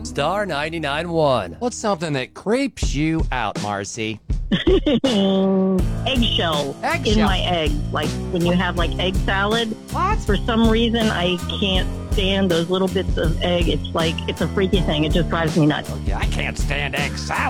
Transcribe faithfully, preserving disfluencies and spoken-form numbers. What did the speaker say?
Star ninety-nine point one. What's something that creeps you out, Marcy? Eggshell Eggshell. in my eggs. Like when you have like egg salad. What? For some reason, I can't stand those little bits of egg. It's like, it's a freaky thing. It just drives me nuts. Yeah, I can't stand egg salad.